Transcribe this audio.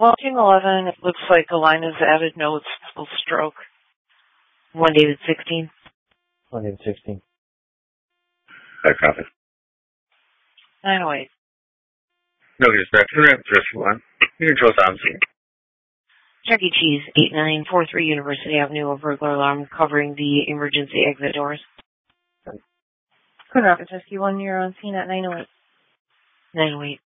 Watching 11, it looks like a line has added notes, full stroke. 1 dated 16. 1 dated 16. I copy. 908. No, dispatch. Address 1. You control Thompson. Chuck E. Cheese, 8943 University Avenue, a burglar alarm covering the emergency exit doors. Could Rocket Rescue 1, you're on scene at 908. 908.